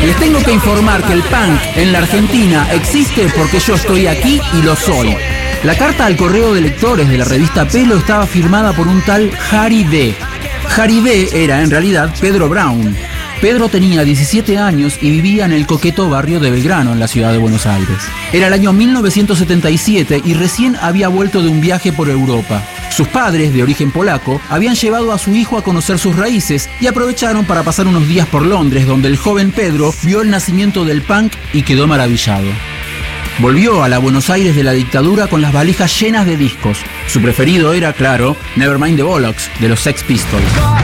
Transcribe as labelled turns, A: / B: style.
A: Les tengo que informar que el punk en la Argentina existe porque yo estoy aquí y lo soy. La carta al correo de lectores de la revista Pelo estaba firmada por un tal Harry D. Harry D era en realidad Pedro Brown. Pedro tenía 17 años y vivía en el coqueto barrio de Belgrano, en la ciudad de Buenos Aires. Era el año 1977 y recién había vuelto de un viaje por Europa. Sus padres, de origen polaco, habían llevado a su hijo a conocer sus raíces y aprovecharon para pasar unos días por Londres, donde el joven Pedro vio el nacimiento del punk y quedó maravillado. Volvió a la Buenos Aires de la dictadura con las valijas llenas de discos. Su preferido era, claro, Nevermind the Bollocks, de los Sex Pistols.